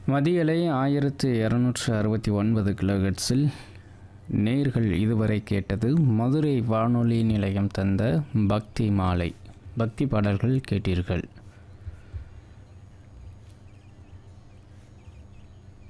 மதியலை 1269 கிலோஹெர்ட்ஸில் நேர்கள் இதுவரை கேட்டது மதுரை வானொலி நிலையம் தந்த பக்தி மாலை. பக்தி பாடல்கள் கேட்டீர்கள்.